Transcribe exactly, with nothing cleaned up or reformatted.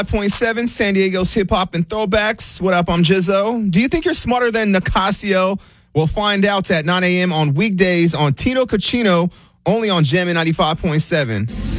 point seven, San Diego's hip hop and throwbacks. What up? I'm Jizzo. Do you think you're smarter than Nicasio? We'll find out at nine a.m. on weekdays on Tino Cucino, only on Jammin' ninety-five point seven.